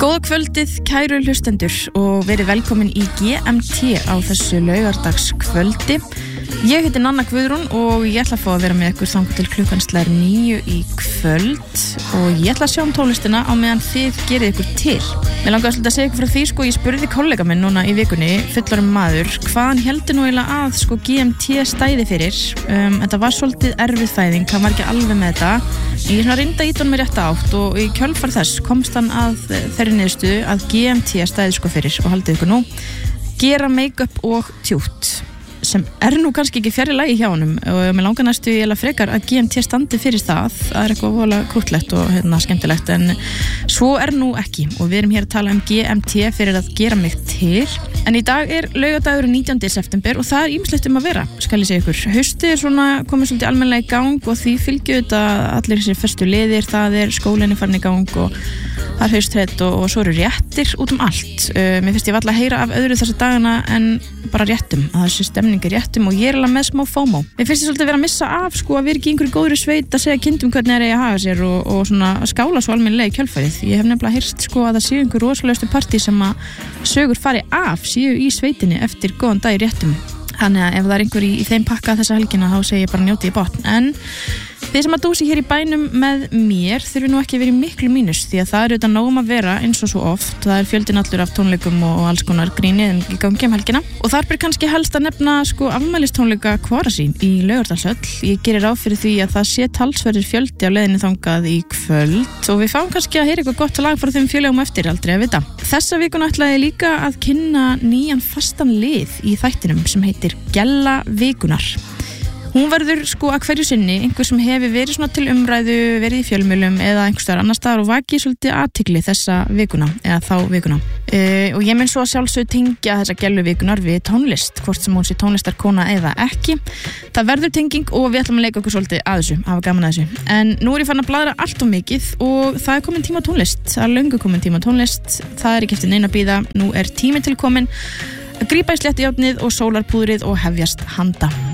Góða kvöldið, kæru hlustendur og verið velkomin í GMT á þessu laugardagskvöldi. Ég heiti Nanna Guðrún og ég ætla að fá að vera með ykkur þangað til klukkan slær 9 í kvöld og ég ætla að sjá tónlistina á meðan þið gerið ykkur til. Mér langar að segja ykkur frá því, ég spurði kollega minn núna í vikunni, fullorðinn maður, hvað hann heldur nú eiginlega að GMT stæði fyrir. Þetta var svolítið erfið fæðing, hann var ekki alveg með þetta. Ég reynda í tónum með rétta átt og í kjölfar þess komst hann að þeirri niðurstöðu að GMT stæði fyrir og haldið ykkur nú, gera make-up og tjút. Sem nú kannski ekki fjarri lagi hjá honum og mér langar næstu eiginlega frekar að GMT standi fyrir það eitthvað voðalega krúttlegt og skemmtilegt en svo nú ekki og við erum hér að tala GMT fyrir að gera mig til en í dag laugardagur 19. september og það ýmislegt að vera, skal ég segja ykkur. Haustið svona komið svolítið almennilega í gang og því fylgju þetta allir þessir fyrstu liðir, það skólinni farin í gang og það haustrætt og svo eru réttir út allt. Mér finnst ég varla að heyra af öðru þessa dagana en bara réttum, að þessi stemning réttum og ég alveg með smá FOMO. Mér finnst ég svolítið að vera að missa af að vera ekki einhverju góðri sveit að segja kindum hvernig eigi að hafa sér og svona skála svo almennilega í kjölfærið. Ég hef nefnilega heyrt að það séu einhver rosalegustu partí sem að sögur fari af séu í sveitinni eftir góðan dag í réttum. Þannig að ef það einhver í þeim pakka þessa helgina þá segi ég bara njóti í botn. En þið sem að dúsi hér í bænum með mér þurfi nú ekki að vera í miklu mínus því að það auðvitað nóg að vera eins og svo oft. Það fjöldinn allur af tónleikum og alls konar gríni í gangi helgina. Og þar ber kannski helst að nefna afmælistónleika Kvarasín í Laugardalshöll. Ég gerir ráð fyrir því að það sé talsverður fjöldi á leiðinni þangað í kvöld og við fáum kannski að heyra eitthvað gott lag frá þeim fjöllegum eftir, aldrei að vita. Þessa vikuna ætlaði ég líka að kynna nýjan fastan lið í þættinum sem heitir Gella vikunar. Hún verður að hverju sinni einhver sem hefur verið svona til umræðu, verið í fjölmiðlum eða einhvers staðar annar staðar og vakið svolítið athygli þessa vikuna eða þá vikuna. Og ég mun svo að sjálfsögðu tengja þessa Gellu vikunar við tónlist, hvort sem hún sé tónlistarkona eða ekki. Það verður tenging og við ætlum að leika okkur svolítið að þessu, hafa gaman að þessu. En nú ég farin að bladra allt of mikið og það komin tíma tónlist. Það löngu komin tíma tónlist. Það ekki eftir neina að bíða. Nú tími til komin að grípa í sléttujárnið og sólarpúðrið og hefjast handa.